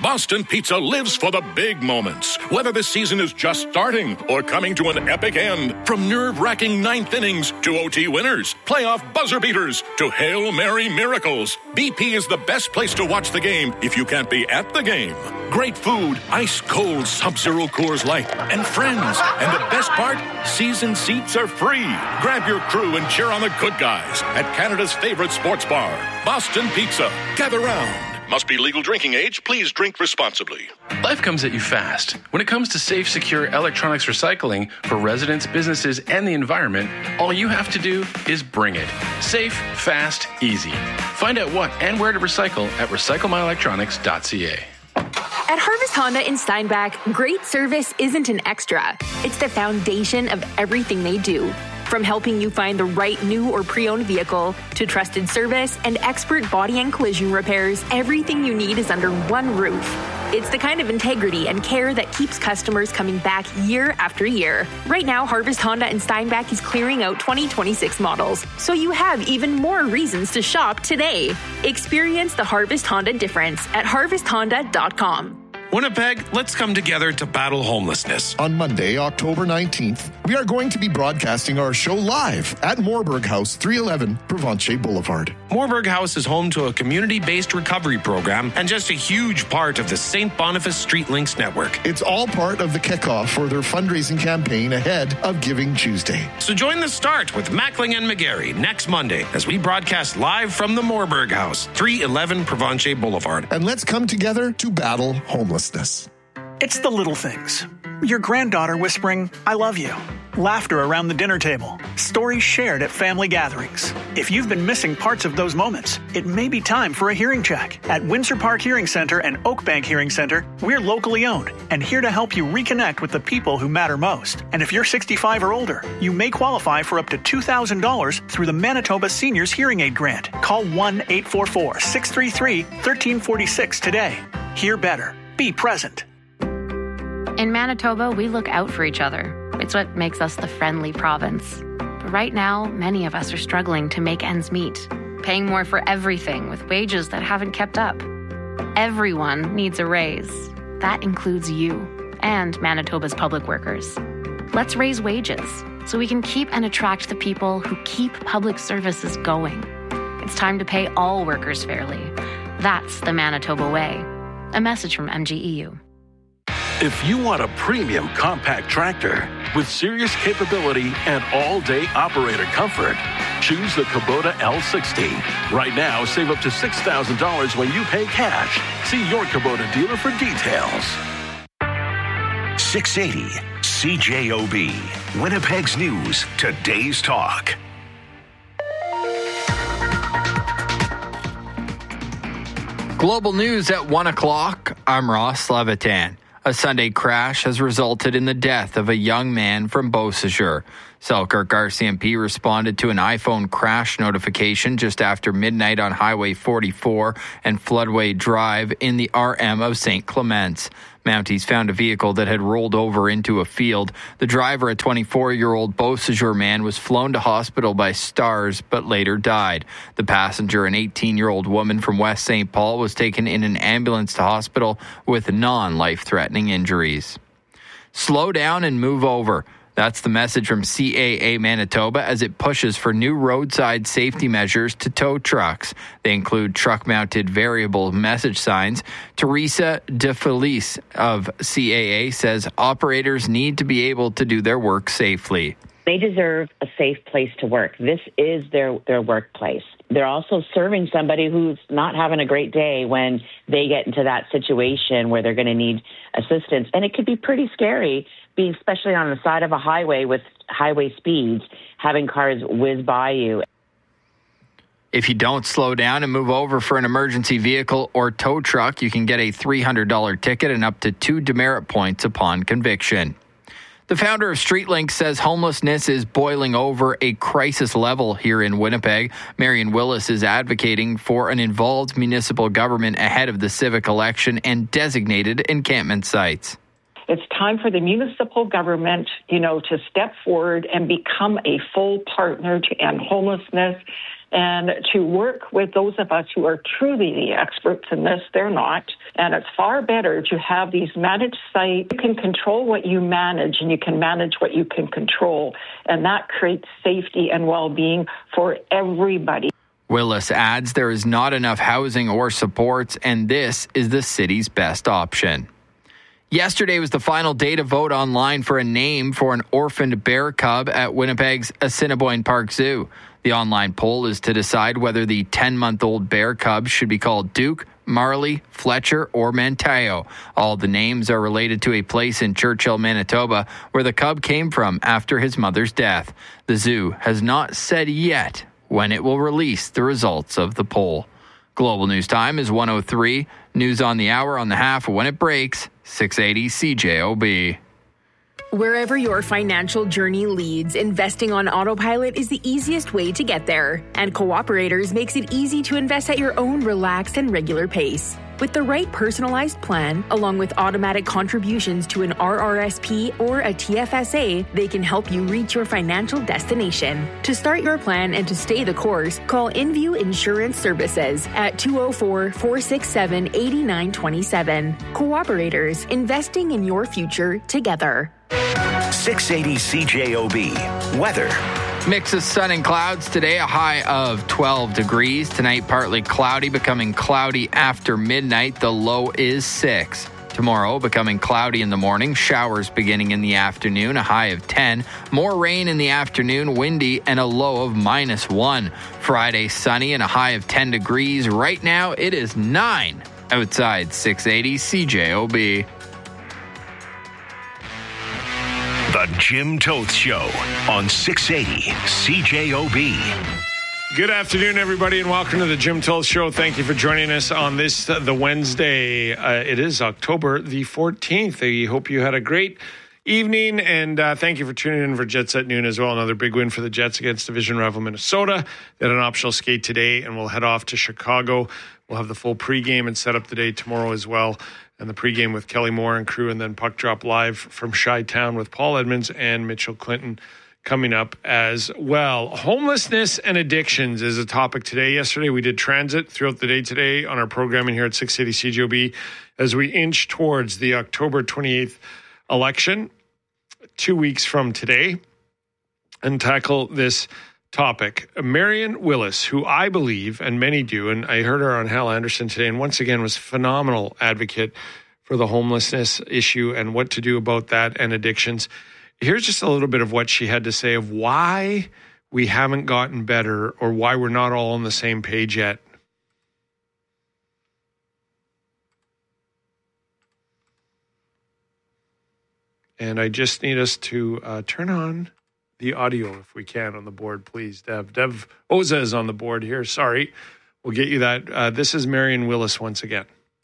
Boston Pizza lives for the big moments. Whether the season is just starting or coming to an epic end. From nerve-wracking ninth innings to OT winners, playoff buzzer beaters to Hail Mary miracles. BP is the best place to watch the game if you can't be at the game. Great food, ice-cold Sub-Zero Coors Light, and friends. And the best part, season seats are free. Grab your crew and cheer on the good guys at Canada's favorite sports bar, Boston Pizza. Gather round. Must be legal drinking age. Please drink responsibly. Life comes at you fast. When it comes to safe, secure electronics recycling for residents, businesses, and the environment, all you have to do is bring it. Safe, fast, easy. Find out what and where to recycle at recyclemyelectronics.ca. At Harvest Honda in Steinbach, great service isn't an extra. It's the foundation of everything they do. From helping you find the right new or pre-owned vehicle to trusted service and expert body and collision repairs, everything you need is under one roof. It's the kind of integrity and care that keeps customers coming back year after year. Right now, Harvest Honda in Steinbach is clearing out 2026 models, so you have even more reasons to shop today. Experience the Harvest Honda difference at harvesthonda.com. Winnipeg, let's come together to battle homelessness. On Monday, October 19th, we are going to be broadcasting our show live at Moorburg House, 311 Provencher Boulevard. Moorburg House is home to a community-based recovery program and just a huge part of the St. Boniface Street Links network. It's all part of the kickoff for their fundraising campaign ahead of Giving Tuesday. So join the start with Mackling and McGarry next Monday as we broadcast live from the Moorburg House, 311 Provencher Boulevard. And let's come together to battle homelessness. It's the little things. Your granddaughter whispering, "I love you." Laughter around the dinner table. Stories shared at family gatherings. If you've been missing parts of those moments, it may be time for a hearing check. At Windsor Park Hearing Center and Oakbank Hearing Center, we're locally owned and here to help you reconnect with the people who matter most. And if you're 65 or older, you may qualify for up to $2,000 through the Manitoba Seniors Hearing Aid Grant. Call 1-844-633-1346 today. Hear better. Be present. In Manitoba, we look out for each other. It's what makes us the friendly province. But right now, many of us are struggling to make ends meet, paying more for everything with wages that haven't kept up. Everyone needs a raise. That includes you and Manitoba's public workers. Let's raise wages so we can keep and attract the people who keep public services going. It's time to pay all workers fairly. That's the Manitoba way. A message from MGEU. If you want a premium compact tractor with serious capability and all-day operator comfort, choose the Kubota L60. Right now, save up to $6,000 when you pay cash. See your Kubota dealer for details. 680 CJOB, Winnipeg's News, Today's Talk. Global news at 1 o'clock. I'm Ross Levitan. A Sunday crash has resulted in the death of a young man from Beausejour. Selkirk RCMP responded to an iPhone crash notification just after midnight on Highway 44 and Floodway Drive in the RM of St. Clements. Mounties found a vehicle that had rolled over into a field. The driver, a 24-year-old Beausejour man, was flown to hospital by STARS but later died. The passenger, an 18-year-old woman from West St. Paul, was taken in an ambulance to hospital with non-life-threatening injuries. Slow down and move over. That's the message from CAA Manitoba as it pushes for new roadside safety measures to tow trucks. They include truck-mounted variable message signs. Teresa DeFelice of CAA says operators need to be able to do their work safely. They deserve a safe place to work. This is their workplace. They're also serving somebody who's not having a great day when they get into that situation where they're going to need assistance. And it could be pretty scary, being especially on the side of a highway with highway speeds, having cars whiz by you. If you don't slow down and move over for an emergency vehicle or tow truck, you can get a $300 ticket and up to 2 demerit points upon conviction. The founder of StreetLink says homelessness is boiling over a crisis level here in Winnipeg. Marion Willis is advocating for an involved municipal government ahead of the civic election and designated encampment sites. It's time for the municipal government, to step forward and become a full partner to end homelessness. and to work with those of us who are truly the experts in this. They're not. And it's far better to have these managed sites. You can control what you manage, and you can manage what you can control. And that creates safety and well-being for everybody. Willis adds there is not enough housing or supports, and this is the city's best option. Yesterday was the final day to vote online for a name for an orphaned bear cub at Winnipeg's Assiniboine Park Zoo. The online poll is to decide whether the 10-month-old bear cub should be called Duke, Marley, Fletcher, or Mantayo. All the names are related to a place in Churchill, Manitoba, where the cub came from after his mother's death. The zoo has not said yet when it will release the results of the poll. Global News Time is 1:03. News on the hour on the half when it breaks. 680 CJOB. Wherever your financial journey leads, investing on autopilot is the easiest way to get there. And Cooperators makes it easy to invest at your own relaxed and regular pace. With the right personalized plan, along with automatic contributions to an RRSP or a TFSA, they can help you reach your financial destination. To start your plan and to stay the course, call InView Insurance Services at 204-467-8927. Cooperators, investing in your future together. 680 CJOB. Weather. Mix of sun and clouds today, a high of 12 degrees. Tonight, partly cloudy, becoming cloudy after midnight. The low is 6. Tomorrow, becoming cloudy in the morning, showers beginning in the afternoon, a high of 10. More rain in the afternoon, windy, and a low of -1. Friday, sunny and a high of 10 degrees. Right now, it is 9 outside 680 CJOB. The Jim Toth Show on 680 CJOB. Good afternoon, everybody, and welcome to the Jim Toth Show. Thank you for joining us on this, the Wednesday. It is October the 14th. I hope you had a great evening, and thank you for tuning in for Jets at noon as well. Another big win for the Jets against division rival Minnesota. They had an optional skate today, and we'll head off to Chicago. We'll have the full pregame and set up the day tomorrow as well. And the pregame with Kelly Moore and crew, and then Puck Drop live from Chi-Town with Paul Edmonds and Mitchell Clinton coming up as well. Homelessness and addictions is a topic today. Yesterday we did transit throughout the day today on our programming here at 680 CJOB as we inch towards the October 28th election, 2 weeks from today, and tackle this topic. Marion Willis, who I believe, and many do, and I heard her on Hal Anderson today, and once again was a phenomenal advocate for the homelessness issue and what to do about that and addictions. Here's just a little bit of what she had to say of why we haven't gotten better or why we're not all on the same page yet. And I just need us to turn on the audio, if we can, on the board, please. Dev Oza is on the board here. Sorry. We'll get you that. This is Marion Willis once again.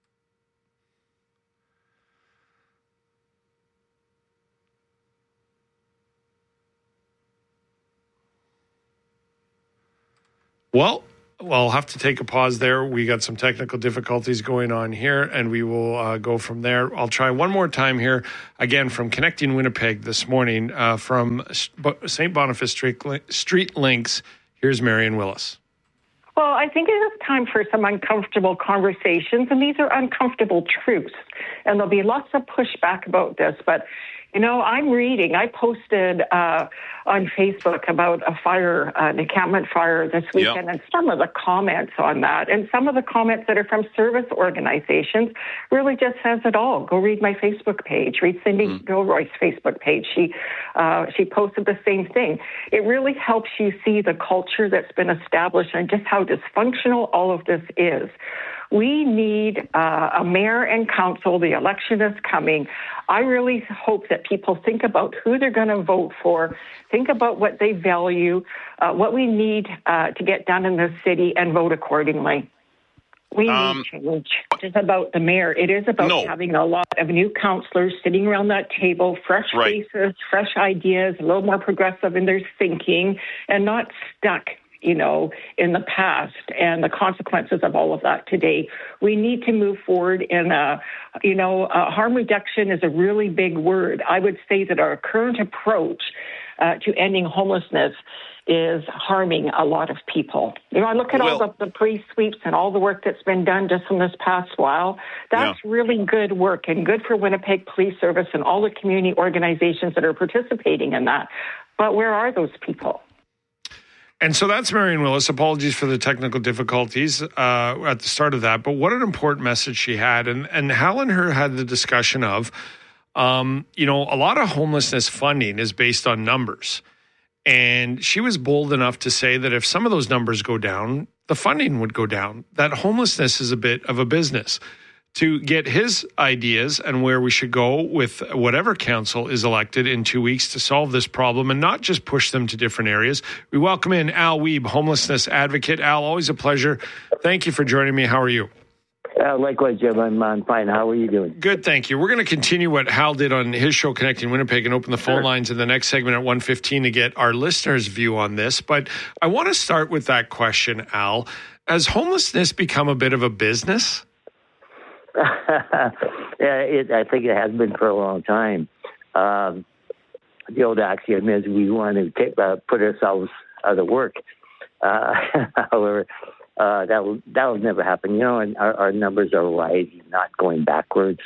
Well, I'll have to take a pause there. We got some technical difficulties going on here, and we will go from there. I'll try one more time here, again, from Connecting Winnipeg this morning from St. Boniface Street Links. Here's Marion Willis. Well, I think it is time for some uncomfortable conversations, and these are uncomfortable truths. And there'll be lots of pushback about this, but you know, I'm reading. I posted on Facebook about a fire, an encampment fire this weekend, and some of the comments on that, and some of the comments that are from service organizations really just says it all. Go read my Facebook page. Read Cindy Gilroy's Facebook page. She posted the same thing. It really helps you see the culture that's been established and just how dysfunctional all of this is. We need a mayor and council. The election is coming. I really hope that people think about who they're going to vote for, think about what they value, what we need to get done in the city, and vote accordingly. We need change. It is about the mayor. It is about having a lot of new councillors sitting around that table, fresh faces, fresh ideas, a little more progressive in their thinking, and not stuck in the past and the consequences of all of that today. We need to move forward in harm reduction is a really big word. I would say that our current approach to ending homelessness is harming a lot of people. I look at all the police sweeps and all the work that's been done just in this past while. That's really good work and good for Winnipeg Police Service and all the community organizations that are participating in that. But where are those people? And so that's Marion Willis. Apologies for the technical difficulties at the start of that. But what an important message she had. And Hal and her had the discussion of, a lot of homelessness funding is based on numbers. And she was bold enough to say that if some of those numbers go down, the funding would go down. That homelessness is a bit of a business. To get his ideas and where we should go with whatever council is elected in 2 weeks to solve this problem and not just push them to different areas, we welcome in Al Wiebe, homelessness advocate. Al, always a pleasure. Thank you for joining me. How are you? Likewise, Jim. I'm fine. How are you doing? Good, thank you. We're going to continue what Hal did on his show, Connecting Winnipeg, and open the phone lines in the next segment at 1:15 to get our listeners' view on this. But I want to start with that question, Al. Has homelessness become a bit of a business? I think it has been for a long time. The old axiom is we want to put ourselves out of work. However, that will never happen. And our numbers are rising, not going backwards.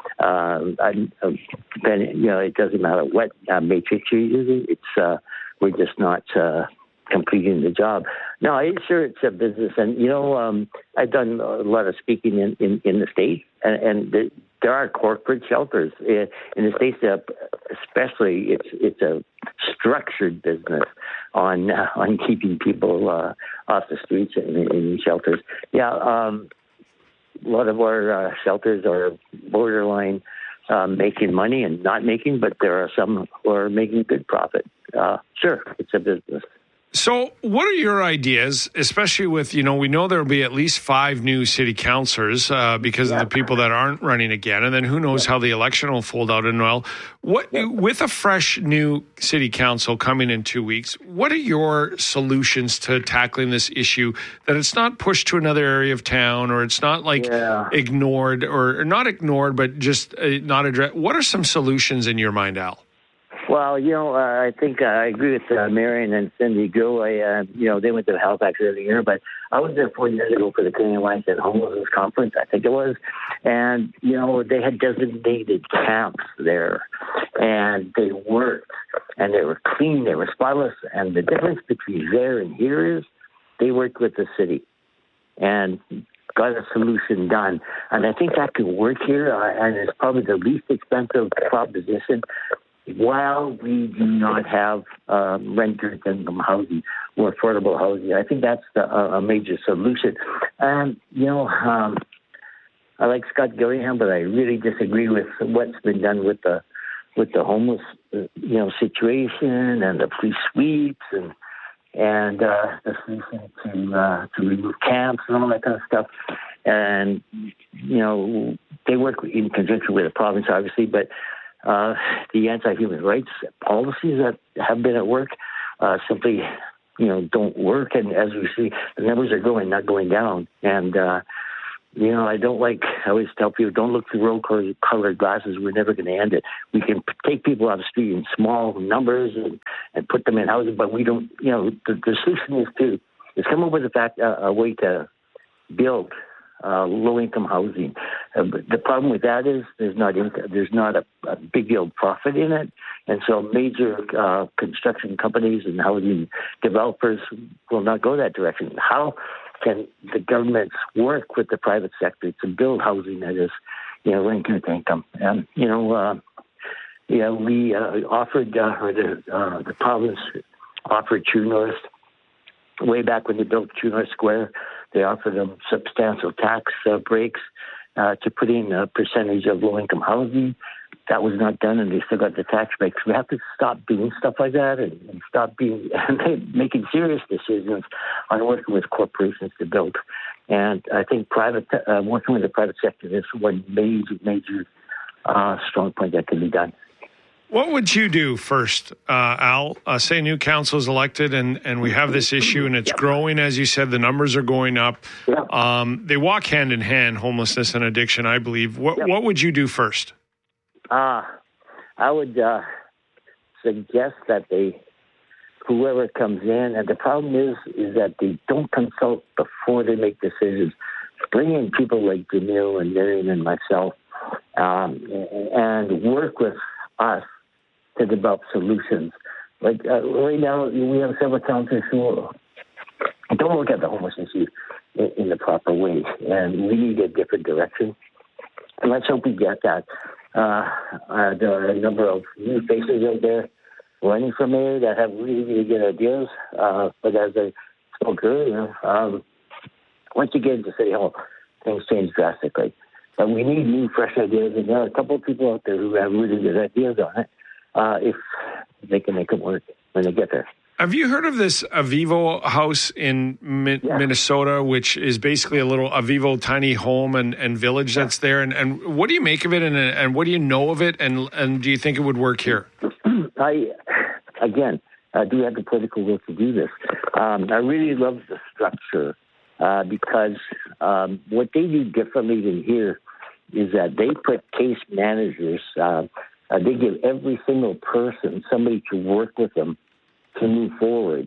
It doesn't matter what matrix you're using. We're just not completing the job. No, it's a business, and I've done a lot of speaking in the States, and there are corporate shelters in the States. Especially, it's a structured business on keeping people off the streets in shelters. A lot of our shelters are borderline making money and not making, but there are some who are making good profit. Sure, it's a business. So what are your ideas, especially with, we know there will be at least 5 new city councillors because of the people that aren't running again. And then who knows how the election will fold out. And with a fresh new city council coming in 2 weeks, what are your solutions to tackling this issue that it's not pushed to another area of town, or it's not ignored, or not ignored, but just not addressed? What are some solutions in your mind, Al? Well, I think I agree with Marion and Cindy Gill. They went to Halifax every year, but I was there 4 years ago for the Canadian Alliance and Homelessness Conference, I think it was. And, they had designated camps there, and they worked, and they were clean, they were spotless. And the difference between there and here is they worked with the city and got a solution done. And I think that could work here, and it's probably the least expensive proposition, while we do not have renters income housing or affordable housing. I think that's a major solution. And, I like Scott Gillingham, but I really disagree with what's been done with the homeless, situation and the police sweeps and the solution to remove camps and all that kind of stuff. And, they work in conjunction with the province, obviously, but the anti-human rights policies that have been at work simply, don't work. And as we see, the numbers are going, not going down. And, I always tell people, don't look through rose-colored glasses. We're never going to end it. We can take people out of the street in small numbers and put them in housing, but we don't, the solution is come up with a way to build low-income housing. The problem with that is there's not a big yield profit in it, and so major construction companies and housing developers will not go that direction. How can the governments work with the private sector to build housing that is, linked to income? And we offered, the province offered True North way back when they built True North Square. They offered them substantial tax breaks to put in a percentage of low-income housing. That was not done, and they still got the tax breaks. We have to stop doing stuff like that and stop making serious decisions on working with corporations to build. And I think working with the private sector is one major strong point that can be done. What would you do first, Al? Say new council is elected and we have this issue and it's growing, as you said, the numbers are going up. They walk hand in hand, homelessness and addiction, I believe. What would you do first? I would suggest that they whoever comes in. And the problem is that they don't consult before they make decisions. Bring in people like Jamil and Marion and myself and work with us to develop solutions. Like right now, we have several councils who don't look at the homeless issue in the proper way, and we need a different direction. And let's hope we get that. There are a number of new faces out there running for mayor that have really, really good ideas. But as I spoke earlier, once you get into City Hall, things change drastically. But we need new, fresh ideas, and there are a couple of people out there who have really good ideas on it, if they can make it work when they get there. Have you heard of this Avivo house in Minnesota, which is basically a little Avivo tiny home and village that's there? And what do you make of it, and what do you know of it, and do you think it would work here? I do have the political will to do this. I really love the structure because what they do differently than here is that they put case managers, they give every single person somebody to work with them to move forward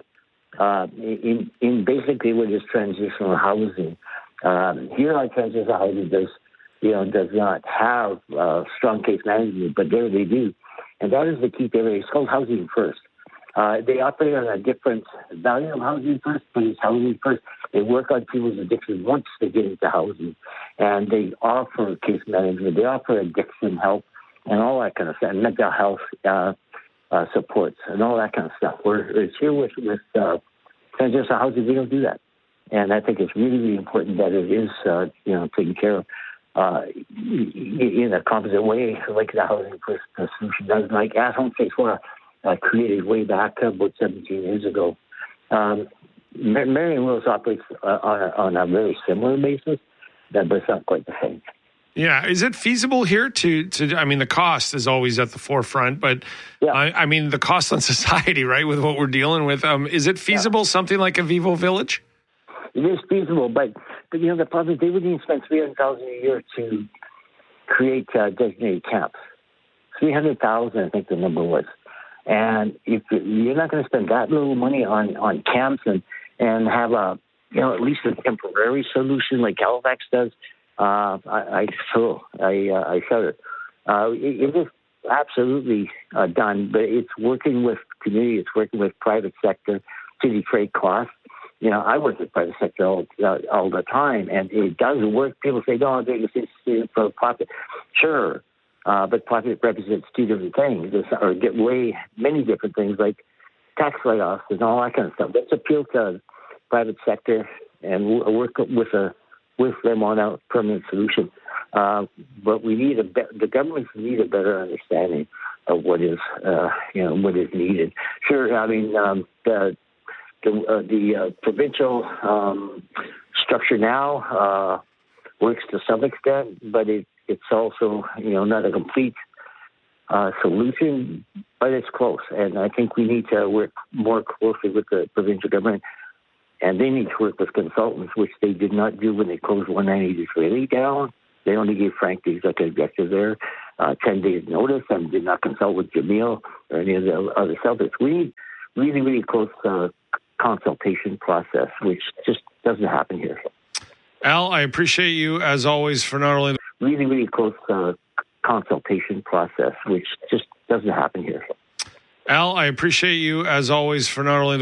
in basically what is transitional housing. Here, our transitional housing does not have strong case management, but there they do, and that is the key to everything. It's called Housing First. They operate on a different value of Housing First, but it's Housing First. They work on people's addiction once they get into housing, and they offer case management. They offer addiction help and all that kind of stuff, and mental health supports and all that kind of stuff. It's here with transitional housing, we don't do that. And I think it's really, really important that it is, taken care of in a composite way, like the Housing First solution does, like At Home Phase 4 created way back about 17 years ago. Marion Willis operates on a very similar basis, but it's not quite the same. Yeah. Is it feasible here the cost is always at the forefront, but the cost on society, right, with what we're dealing with, is it feasible, something like Avivo Village? It is feasible, but the problem is they would need to spend $300,000 a year to create designated camps. $300,000, I think the number was. And if you're not going to spend that little money on camps and have at least a temporary solution like Halifax does, I shudder. It is absolutely done, but it's working with community, it's working with private sector to defray costs. I work with private sector all the time, and it does work. People say, no, it's for profit. Sure, but profit represents two different things, or get way many different things like tax write-offs and all that kind of stuff. Let's appeal to private sector and work with them on a permanent solution. But we need the governments need a better understanding of what is needed. Sure, the provincial structure now works to some extent, but it's also not a complete solution, but it's close. And I think we need to work more closely with the provincial government. And they need to work with consultants, which they did not do when they closed 190 Disraeli down. They only gave Frank, the executive director there, 10 days notice and did not consult with Jamil or any of the other subjects. We need really, really close consultation process, which just doesn't happen here. Al, I appreciate you, as always, for not only... Really, really close consultation process, which just doesn't happen here. Al, I appreciate you, as always, for not only